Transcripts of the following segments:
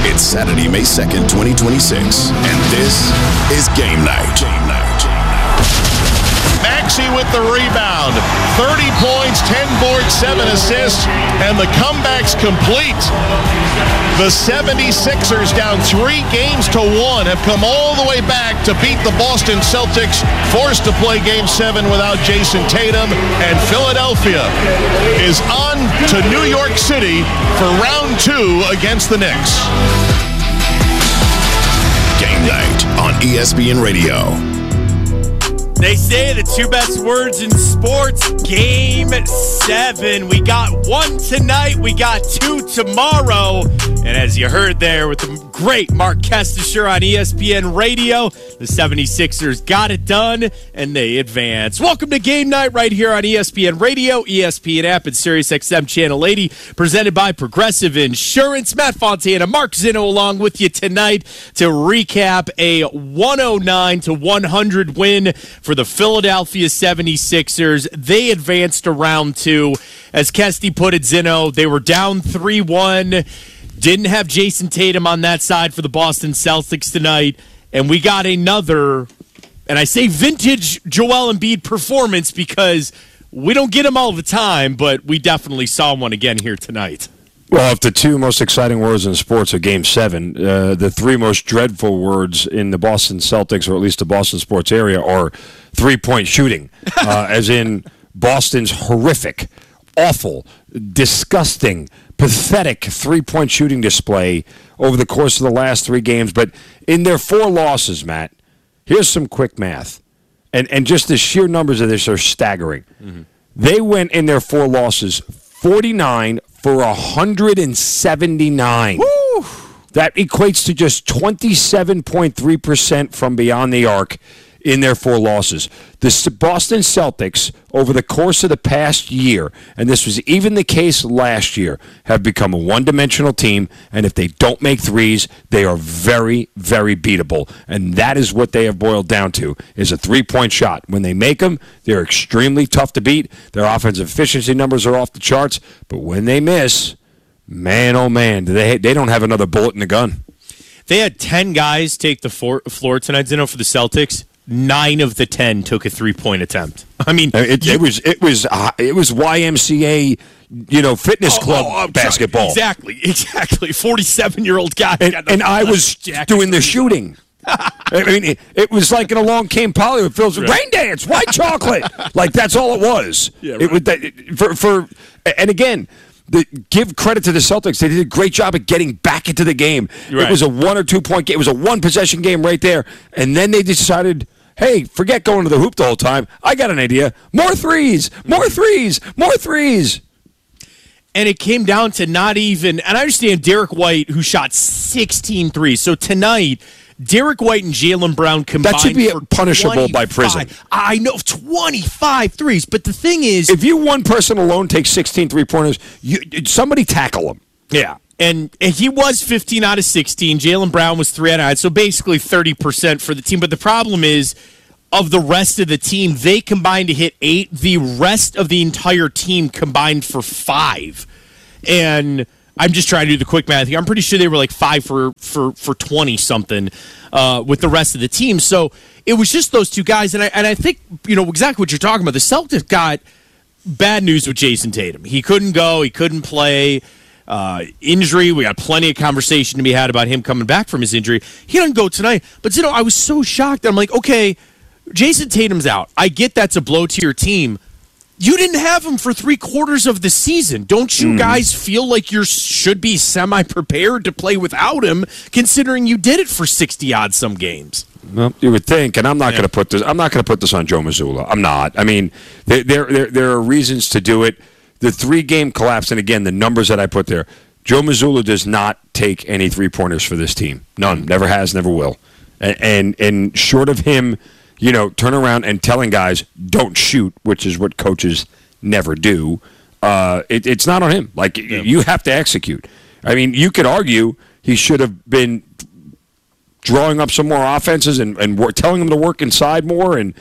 It's Saturday, May 2nd, 2026, and this is Game Night. Maxey with the rebound. 30 points, 10 boards, 7 assists, and the comeback's complete. The 76ers, down 3-1, have come all the way back to beat the Boston Celtics, forced to play Game 7 without Jason Tatum, and Philadelphia is on to New York City for round 2 against the Knicks. Game Night on ESPN Radio. They say the two best words in sports, Game 7. We got 1 tonight, we got 2 tomorrow. And as you heard there with the great Mark Kestisher on ESPN Radio, the 76ers got it done, and they advance. Welcome to Game Night right here on ESPN Radio, ESPN app, and SiriusXM Channel 80, presented by Progressive Insurance. Matt Fontana, Mark Zinno along with you tonight to recap a 109-100 win for the Philadelphia 76ers. They advanced to round 2. As Kesty put it, Zinno, they were down 3-1. Didn't have Jason Tatum on that side for the Boston Celtics tonight. And we got another, and I say vintage Joel Embiid performance because we don't get him all the time, but we definitely saw one again here tonight. Well, if the two most exciting words in sports are Game 7, the three most dreadful words in the Boston Celtics, or at least the Boston sports area, are three-point shooting, as in Boston's horrific, awful, disgusting, pathetic three-point shooting display over the course of the last 3 games. But in their 4 losses, Matt, here's some quick math. And just the sheer numbers of this are staggering. Mm-hmm. They went in their 4 losses 49 for 179. Woo! That equates to just 27.3% from beyond the arc in their 4 losses. The Boston Celtics, over the course of the past year, and this was even the case last year, have become a one-dimensional team, and if they don't make threes, they are very, very beatable. And that is what they have boiled down to, is a three-point shot. When they make them, they're extremely tough to beat. Their offensive efficiency numbers are off the charts, but when they miss, man, oh man, they don't have another bullet in the gun. They had 10 guys take the floor tonight, Zeno, for the Celtics. 9 of the 10 took a three-point attempt. I mean, it was YMCA, fitness club basketball. Exactly. 47-year-old guy. And I was doing the shooting. I mean, it was like in Along Came Polly with Phil's Rain Dance, White Chocolate. Like, that's all it was. Yeah, right. And again, give credit to the Celtics. They did a great job of getting back into the game. Right. It was a 1 or 2 point game. It was a 1-possession game right there. And then they decided, hey, forget going to the hoop the whole time. I got an idea. More threes. And it came down to not even, and I understand Derek White, who shot 16 threes. So tonight, Derek White and Jaylen Brown combined. That should be punishable by prison. I know, 25 threes. But the thing is, if you one person alone takes 16 3-pointers, somebody tackle him. Yeah. And he was 15 out of 16. Jaylen Brown was 3 out of 9. So basically 30% for the team. But the problem is, of the rest of the team, they combined to hit 8. The rest of the entire team combined for 5. And I'm just trying to do the quick math here. I'm pretty sure they were like 5 for 20-something with the rest of the team. So it was just those two guys. And I think, exactly what you're talking about. The Celtics got bad news with Jason Tatum. He couldn't go. He couldn't play. Injury. We got plenty of conversation to be had about him coming back from his injury. He doesn't go tonight. But, I was so shocked. I'm like, okay, Jason Tatum's out. I get that's a blow to your team. You didn't have him for 3/4 of the season. Don't you guys feel like you should be semi-prepared to play without him, considering you did it for 60-odd some games? Well, you would think, and I'm not going to put this. I'm not going to put this on Joe Mazzulla. I'm not. I mean, there are reasons to do it. The 3-game collapse, and again, the numbers that I put there. Joe Mazzulla does not take any 3-pointers for this team. None. Never has. Never will. And short of him, turn around and telling guys don't shoot, which is what coaches never do. It's not on him. Like, you have to execute. I mean, you could argue he should have been drawing up some more offenses and telling them to work inside more and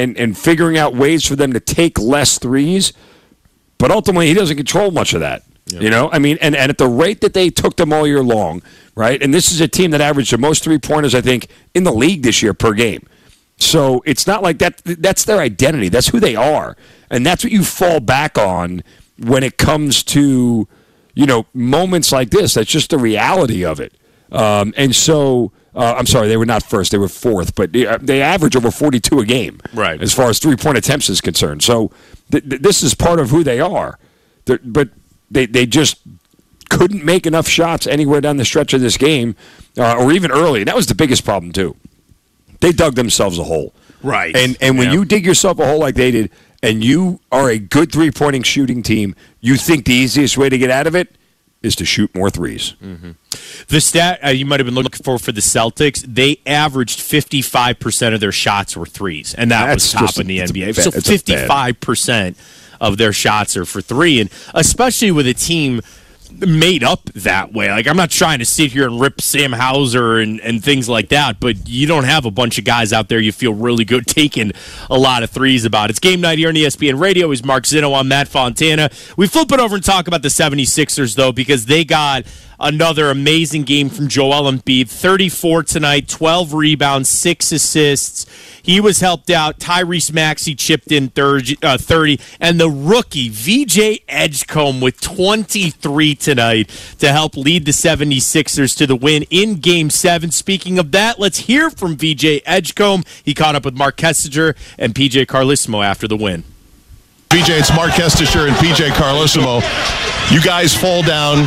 figuring out ways for them to take less threes. But ultimately, he doesn't control much of that. You know, I mean, and at the rate that they took them all year long, right? And this is a team that averaged the most three-pointers, I think, in the league this year per game. So it's not like that's their identity. That's who they are. And that's what you fall back on when it comes to, you know, moments like this. That's just the reality of it. And so, I'm sorry, they were not first. They were fourth. But they average over 42 a game, right, as far as three-point attempts is concerned. So this is part of who they are. But they just couldn't make enough shots anywhere down the stretch of this game or even early. And that was the biggest problem, too. They dug themselves a hole. Right. And when you dig yourself a hole like they did, and you are a good three-pointing shooting team, you think the easiest way to get out of it is to shoot more threes. Mm-hmm. The stat you might have been looking for the Celtics, they averaged 55% of their shots were threes, and that's was top in the NBA. So 55% of their shots are for three, and especially with a team made up that way. Like, I'm not trying to sit here and rip Sam Hauser and things like that, but you don't have a bunch of guys out there you feel really good taking a lot of threes about. It's game night here on ESPN Radio. He's Mark Zinno. I'm Matt Fontana. We flip it over and talk about the 76ers, though, because they got another amazing game from Joel Embiid. 34 tonight, 12 rebounds, 6 assists. He was helped out. Tyrese Maxey chipped in 30. And the rookie, VJ Edgecombe, with 23 tonight to help lead the 76ers to the win in Game 7. Speaking of that, let's hear from VJ Edgecombe. He caught up with Mark Kessinger and PJ Carlesimo after the win. PJ, it's Mark Kessinger and PJ Carlesimo. You guys fall down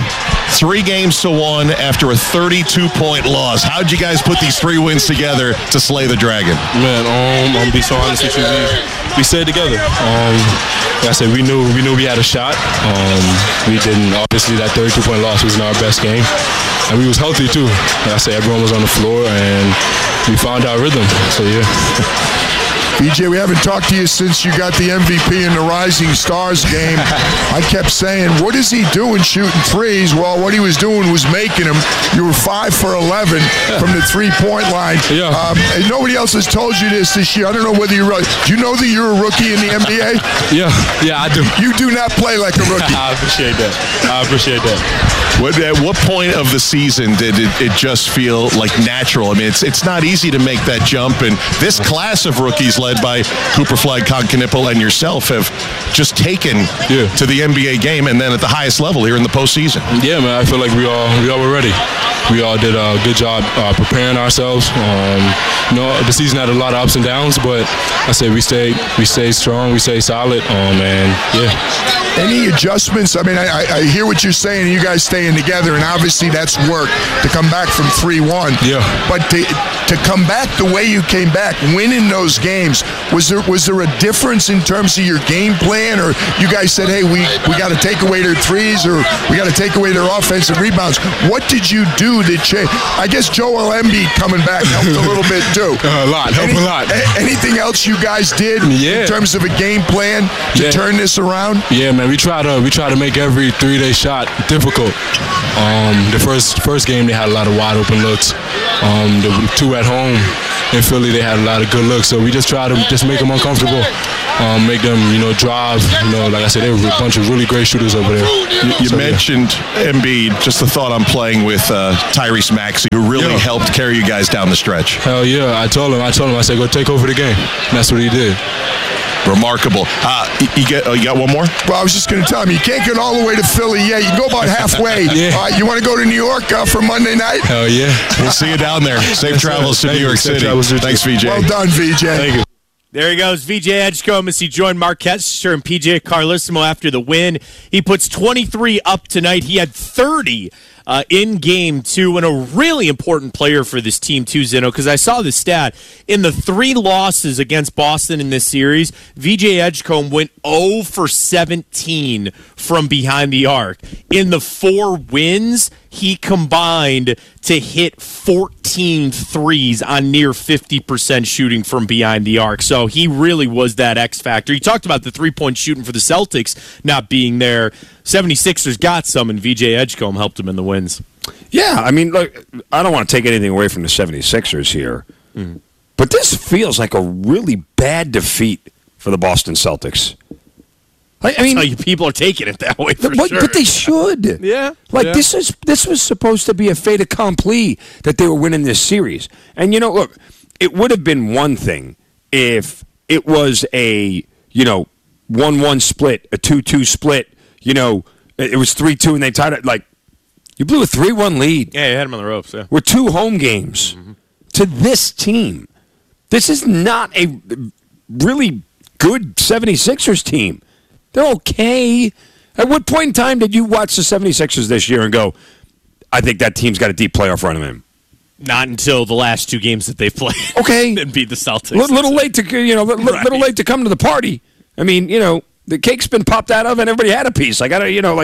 3-1 after a 32-point loss. How'd you guys put these 3 wins together to slay the Dragon? Man, I'm gonna be so honest with you. We stayed together. Like I said, we knew we had a shot. We didn't. Obviously, that 32-point loss wasn't our best game, and we was healthy too. Like I said, everyone was on the floor, and we found our rhythm. So yeah. BJ, we haven't talked to you since you got the MVP in the Rising Stars game. I kept saying, what is he doing shooting threes? Well, what he was doing was making them. You were 5 for 11 from the three-point line. Yeah. And nobody else has told you this year. I don't know whether you're right. Do you know that you're a rookie in the NBA? Yeah, I do. You do not play like a rookie. I appreciate that. At what point of the season did it just feel like natural? I mean, it's not easy to make that jump, and this class of rookies led by Cooper Flag, Con Knippel, and yourself have just taken to the NBA game and then at the highest level here in the postseason. Yeah, man, I feel like we all were ready. We all did a good job preparing ourselves. The season had a lot of ups and downs, but I say we stayed strong, we stayed solid, and yeah. Any adjustments? I mean, I hear what you're saying, you guys staying together, and obviously that's work to come back from 3-1. Yeah. But to come back the way you came back, winning those games, was there a difference in terms of your game plan, or you guys said, hey, we got to take away their threes, or we got to take away their offensive rebounds? What did you do to change? I guess Joel Embiid coming back helped a little bit too. A lot. Anything else you guys did in terms of a game plan to turn this around? Yeah, man, we try to make every 3-day shot difficult. The first game they had a lot of wide open looks. The 2 at home in Philly, they had a lot of good looks. So we just try to just make them uncomfortable, make them drive. Like I said, they were a bunch of really great shooters over there. You mentioned Embiid. Just the thought I'm playing with Tyrese Maxey, who really helped carry you guys down the stretch. Hell yeah! I told him. I said, go take over the game. And that's what he did. Remarkable. You got one more? Well, I was just going to tell him, you can't get all the way to Philly yet. You can go about halfway. You want to go to New York for Monday night? Hell yeah. We'll see you down there. Safe travels to New York City. Thanks, VJ. Well done, VJ. Thank you. There he goes, VJ Edgecombe, as he joined Mark Kessinger and PJ Carlesimo after the win. He puts 23 up tonight. He had 30 in Game 2, and a really important player for this team too, Zinno, because I saw the stat. In the 3 losses against Boston in this series, VJ Edgecombe went 0 for 17 from behind the arc. In the 4 wins, he combined to hit 14 threes on near 50% shooting from behind the arc. So he really was that X factor. He talked about the three-point shooting for the Celtics not being there. 76ers got some, and VJ Edgecombe helped him in the wins. Yeah, I mean, look, I don't want to take anything away from the 76ers here, but this feels like a really bad defeat for the Boston Celtics. I mean, I'll tell you, people are taking it that way for sure. But they should. Yeah. This was supposed to be a fait accompli that they were winning this series. And look, it would have been one thing if it was a 1-1 split, a 2-2 split. It was 3-2 and they tied it. Like, you blew a 3-1 lead. Yeah, you had them on the ropes. Yeah. We're 2 home games to this team. This is not a really good 76ers team. They're okay. At what point in time did you watch the 76ers this year and go, I think that team's got a deep playoff run of him? Not until the last 2 games that they've played. Okay. And beat the Celtics. Little late to little late to come to the party. I mean, the cake's been popped out of and everybody had a piece. I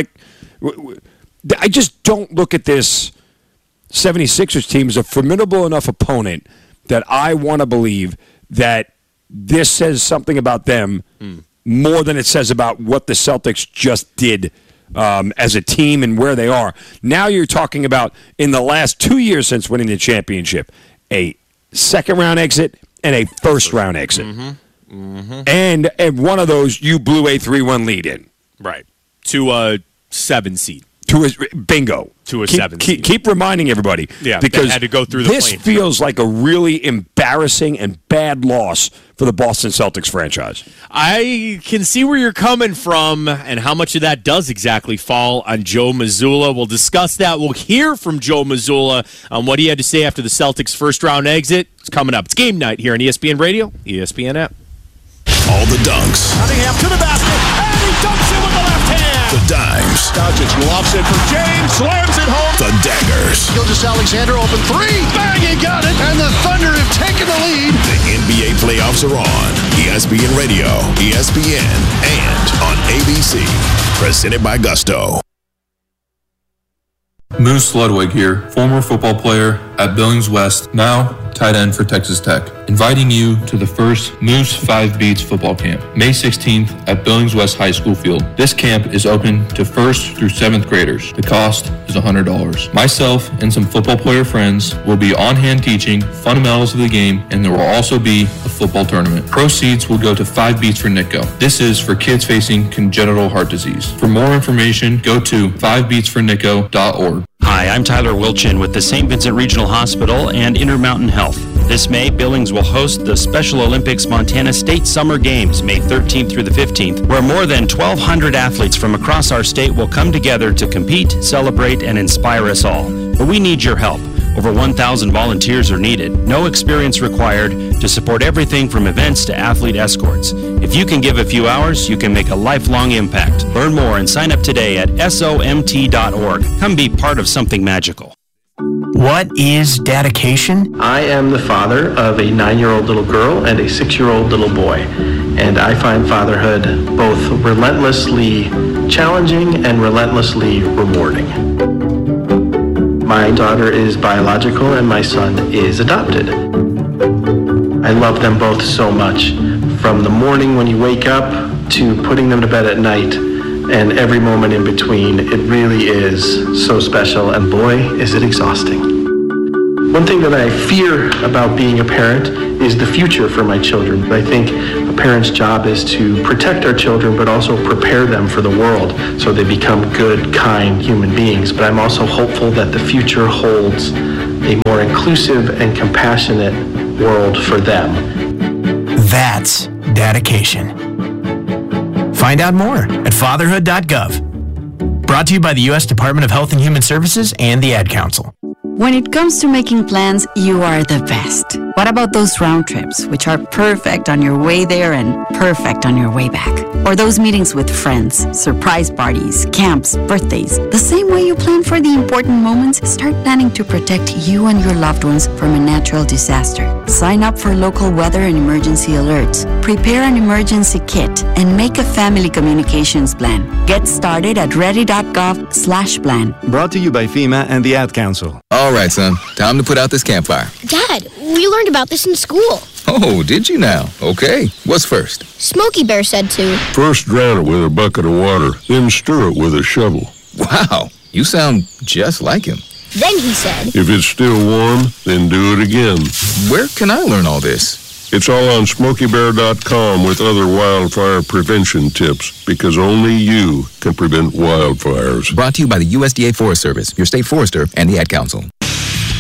I just don't look at this 76ers team as a formidable enough opponent that I want to believe that this says something about them more than it says about what the Celtics just did as a team and where they are. Now you're talking about, in the last 2 years since winning the championship, a second-round exit and a first-round exit. And one of those, you blew a 3-1 lead in. Right. To a 7 seed. Bingo. To a 7 seed. Keep reminding everybody. Yeah, because had to go through the this plane. feels like a really embarrassing and bad loss for the Boston Celtics franchise. I can see where you're coming from and how much of that does exactly fall on Joe Mazzulla. We'll discuss that. We'll hear from Joe Mazzulla on what he had to say after the Celtics' first-round exit. It's coming up. It's game night here on ESPN Radio, ESPN app. All the dunks. Cunningham to the basket, and he dunks it with the left hand. The dimes. Doncic lofts it for James, slams it home. The daggers. Gilgeous-Alexander open 3. Bang, he got it. And the Thunder have taken the lead. The NBA playoffs are on. ESPN Radio, ESPN, and on ABC. Presented by Gusto. Moose Ludwig here, former football player at Billings West, now tight end for Texas Tech, inviting you to the first Moose 5 Beats football camp, May 16th at Billings West High School Field. This camp is open to 1st through 7th graders. The cost is $100. Myself and some football player friends will be on hand teaching fundamentals of the game, and there will also be a football tournament. Proceeds will go to 5 Beats for NITCO. This is for kids facing congenital heart disease. For more information, go to 5beatsfornitco.org. Hi, I'm Tyler Wilchin with the St. Vincent Regional Hospital and Intermountain Health. This May, Billings will host the Special Olympics Montana State Summer Games, May 13th through the 15th, where more than 1,200 athletes from across our state will come together to compete, celebrate, and inspire us all. But we need your help. Over 1,000 volunteers are needed, no experience required, to support everything from events to athlete escorts. If you can give a few hours, you can make a lifelong impact. Learn more and sign up today at SOMT.org. Come be part of something magical. What is dedication? I am the father of a 9-year-old little girl and a 6-year-old little boy, and I find fatherhood both relentlessly challenging and relentlessly rewarding. My daughter is biological and my son is adopted. I love them both so much, from the morning when you wake up to putting them to bed at night, and every moment in between. It really is so special, and boy, is it exhausting. One thing that I fear about being a parent is the future for my children. I think a parent's job is to protect our children, but also prepare them for the world so they become good, kind human beings. But I'm also hopeful that the future holds a more inclusive and compassionate world for them. That's dedication. Find out more at fatherhood.gov. Brought to you by the U.S. Department of Health and Human Services and the Ad Council. When it comes to making plans, you are the best. What about those round trips, which are perfect on your way there and perfect on your way back? Or those meetings with friends, surprise parties, camps, birthdays. The same way you plan for the important moments, start planning to protect you and your loved ones from a natural disaster. Sign up for local weather and emergency alerts. Prepare an emergency kit and make a family communications plan. Get started at ready.gov/plan. Brought to you by FEMA and the Ad Council. All right, son. Time to put out this campfire. Dad, we learned about this in school. Oh, did you now? Okay. What's first? Smokey Bear said to. First drown it with a bucket of water, then stir it with a shovel. Wow, you sound just like him. Then he said. If it's still warm, then do it again. Where can I learn all this? It's all on SmokeyBear.com with other wildfire prevention tips, because only you can prevent wildfires. Brought to you by the USDA Forest Service, your state forester, and the Ad Council.